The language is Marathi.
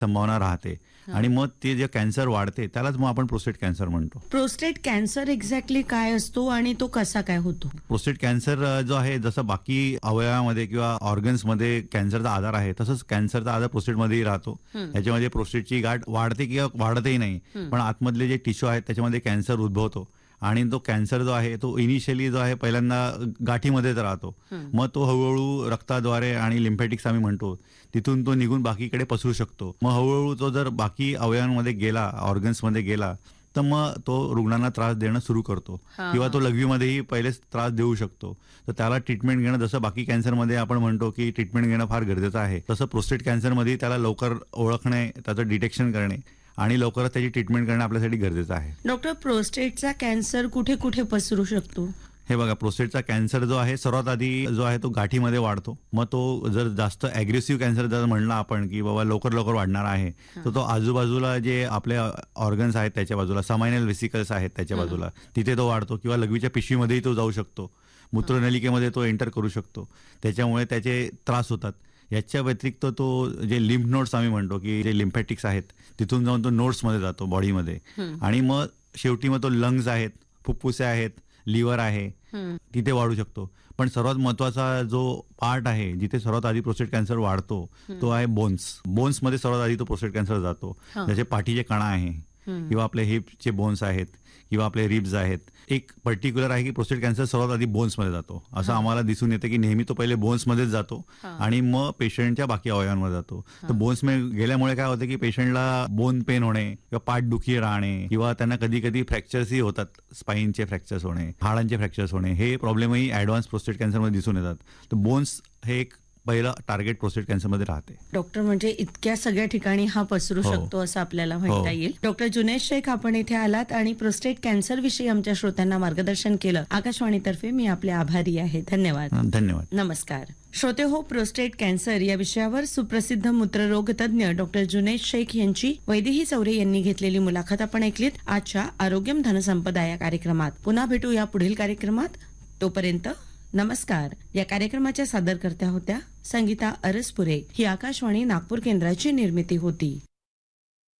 संभावना राहते आणि मग ते जे कॅन्सर वाढते त्यालाच मग आपण प्रोस्टेट कॅन्सर म्हणतो. प्रोस्टेट कॅन्सर एक्झॅक्टली काय असतो आणि तो कसा काय होतो? प्रोस्टेट कॅन्सर जो आहे, जसं बाकी अवयवामध्ये किंवा ऑर्गन्समध्ये कॅन्सरचा आजार आहे, तसंच कॅन्सरचा आजार प्रोस्टेटमध्येही राहतो. याच्यामध्ये प्रोस्टेटची गाठ वाढते किंवा वाढतही नाही, पण आतमधले जे टिश्यू आहेत त्याच्यामध्ये कॅन्सर उद्भवतो आणि तो कॅन्सर जो आहे तो इनिशियली जो आहे पहिल्यांदा गाठीमध्येच राहतो. मग तो हळूहळू रक्ताद्वारे आणि लिम्फॅटिक्स आम्ही म्हणतो तिथून तो निघून बाकीकडे पसरू शकतो. मग हळूहळू तो जर बाकी अवयवांमध्ये गेला, ऑर्गन्समध्ये गेला, तर मग तो रुग्णांना त्रास देणं सुरू करतो किंवा तो लघवीमध्येही पहिलेच त्रास देऊ शकतो. तर त्याला ट्रीटमेंट घेणं, जसं बाकी कॅन्सरमध्ये आपण म्हणतो की ट्रीटमेंट घेणं फार गरजेचं आहे, तसं प्रोस्टेट कॅन्सरमध्ये त्याला लवकर ओळखणे, त्याचं डिटेक्शन करणे आणि लवकरच त्याची ट्रीटमेंट करणं आपल्यासाठी गरजेचं आहे. डॉक्टर, प्रोस्टेटचा कॅन्सर कुठे कुठे पसरू शकतो? हे बघा, प्रोस्टेटचा कॅन्सर जो आहे सर्वात आधी जो आहे तो गाठीमध्ये वाढतो. मग तो जर जास्त अग्रेसिव्ह कॅन्सर जर म्हणला आपण की बाबा लवकर लवकर वाढणार आहे, तर तो आजूबाजूला जे आपले ऑर्गन्स आहेत त्याच्या बाजूला, समायनल वेसिकल्स आहेत त्याच्या बाजूला, तिथे तो वाढतो किंवा लघवीच्या पिशवीमध्येही तो जाऊ शकतो, मूत्रनलिकेमध्ये तो एंटर करू शकतो. त्याच्यामुळे त्याचे त्रास होतात. याच्या व्यतिरिक्त तो जे लिम्फ नोड्स आम्ही म्हणतो की जे लिम्फॅटिक्स आहेत तिथून जाऊन तो नोड्समध्ये जातो बॉडीमध्ये आणि मग शेवटी मग तो लंग्स आहेत, फुफ्फुसे आहेत, लिव्हर आहे, तिथे वाढू शकतो. पण सर्वात महत्वाचा जो पार्ट आहे जिथे सर्वात आधी प्रोस्टेट कॅन्सर वाढतो तो आहे बोन्समध्ये सर्वात आधी तो प्रोस्टेट कॅन्सर जातो. जसे पाठीचे कणा आहे किंवा आपले हिपचे बोन्स आहेत किंवा आपले रिब्स आहेत. एक पर्टिक्युलर आहे की प्रोस्टेट कॅन्सर सर्वात आधी बोन्समध्ये जातो. असं आम्हाला दिसून येतं की नेहमी तो पहिले बोन्समध्येच जातो आणि मग पेशंटच्या बाकी अवयवांमध्ये जातो. तर बोन्समध्ये गेल्यामुळे काय होतं की पेशंटला बोन पेन होणे किंवा पाठदुखी राहणे किंवा त्यांना कधी कधी फ्रॅक्चर्सही होतात, स्पाईनचे फ्रॅक्चर्स होणे, हाडांचे फ्रॅक्चर्स होणे, हे प्रॉब्लेमही ऍडव्हान्स प्रोस्टेट कॅन्सरमध्ये दिसून येतात. तर बोन्स हे एक पहिलं टार्गेट प्रोस्टेट कॅन्सरमध्ये राहते. डॉक्टर, म्हणजे इतक्या सगळ्या ठिकाणी हा पसरू शकतो असं आपल्याला म्हणता येईल. डॉक्टर जुनैद शेख, आपण इथे आलात आणि प्रोस्टेट कॅन्सर विषयी आमच्या श्रोत्यांना मार्गदर्शन केलं. आकाशवाणीतर्फे मी आपले आभारी आहे. धन्यवाद. धन्यवाद. नमस्कार श्रोते हो, प्रोस्टेट कॅन्सर या विषयावर सुप्रसिद्ध मूत्ररोग तज्ञ डॉक्टर जुनैद शेख यांची वैदेही चौरे यांनी घेतलेली मुलाखत आपण ऐकलीत आजच्या आरोग्यम धनसंपदा या कार्यक्रमात. पुन्हा भेटू या पुढील कार्यक्रमात. तोपर्यंत नमस्कार. या कार्यक्रमाच्या सादरकर्त्या होत्या संगीता अरसपुरे. ही आकाशवाणी नागपूर केंद्राची निर्मिती होती.